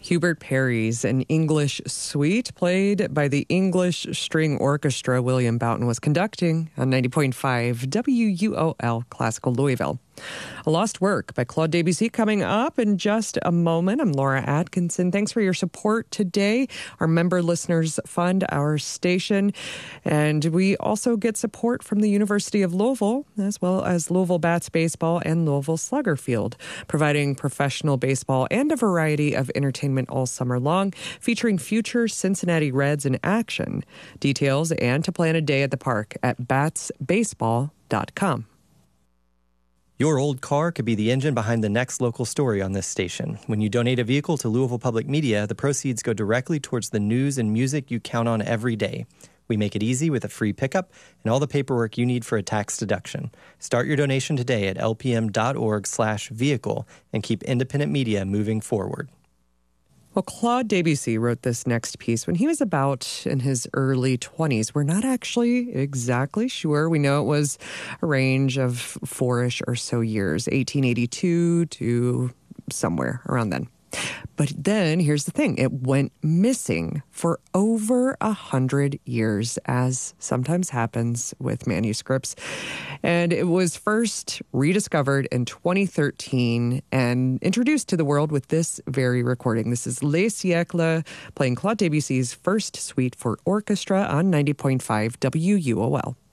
Hubert Parry's An English Suite, played by the English String Orchestra William Boughton was conducting on 90.5 WUOL Classical Louisville. A Lost Work by Claude Debussy coming up in just a moment. I'm Laura Atkinson. Thanks for your support today. Our member listeners fund our station, and we also get support from the University of Louisville, as well as Louisville Bats Baseball and Louisville Slugger Field, providing professional baseball and a variety of entertainment all summer long, featuring future Cincinnati Reds in action. Details and to plan a day at the park at batsbaseball.com. Your old car could be the engine behind the next local story on this station. When you donate a vehicle to Louisville Public Media, the proceeds go directly towards the news and music you count on every day. We make it easy with a free pickup and all the paperwork you need for a tax deduction. Start your donation today at lpm.org/vehicle and keep independent media moving forward. Well, Claude Debussy wrote this next piece when he was about in his early 20s. We're not actually exactly sure. We know it was a range of 4-ish or so years, 1882 to somewhere around then. But then, here's the thing, it went missing for over 100 years, as sometimes happens with manuscripts. And it was first rediscovered in 2013 and introduced to the world with this very recording. This is Les Siècles, playing Claude Debussy's first suite for orchestra on 90.5 WUOL.